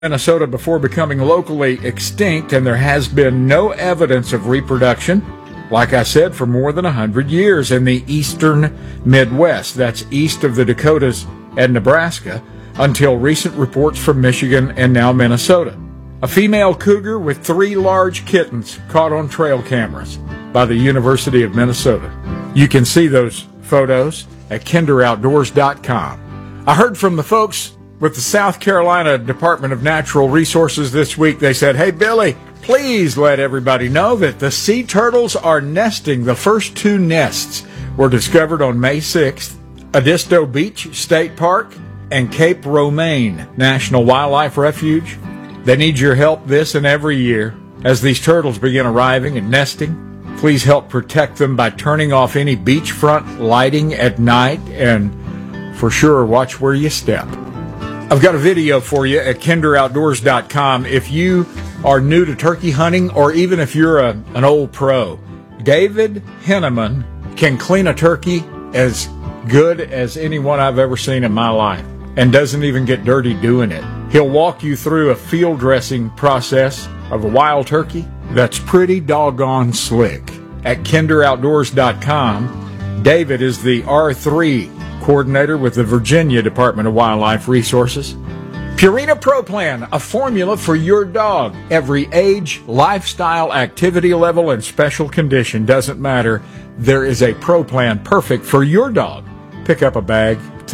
Minnesota before becoming locally extinct, and there has been no evidence of reproduction, like I said, for more than 100 years in the eastern Midwest. That's east of the Dakotas and Nebraska, until recent reports from Michigan and now Minnesota. A female cougar with 3 large kittens caught on trail cameras by the University of Minnesota. You can see those photos at kinderoutdoors.com. I heard from the folks with the South Carolina Department of Natural Resources this week. They said, "Hey, Billy, please let everybody know that the sea turtles are nesting." The first 2 nests were discovered on May 6th. Edisto Beach State Park and Cape Romaine National Wildlife Refuge. They need your help this and every year as these turtles begin arriving and nesting. Please help protect them by turning off any beachfront lighting at night, and for sure, watch where you step. I've got a video for you at kinderoutdoors.com. If you are new to turkey hunting, or even if you're an old pro, David Henneman can clean a turkey as good as anyone I've ever seen in my life, and doesn't even get dirty doing it. He'll walk you through a field dressing process of a wild turkey that's pretty doggone slick. At kinderoutdoors.com, David is the R3 coordinator with the Virginia Department of Wildlife Resources. Purina Pro Plan, a formula for your dog. Every age, lifestyle, activity level, and special condition, doesn't matter. There is a Pro Plan perfect for your dog. Pick up a bag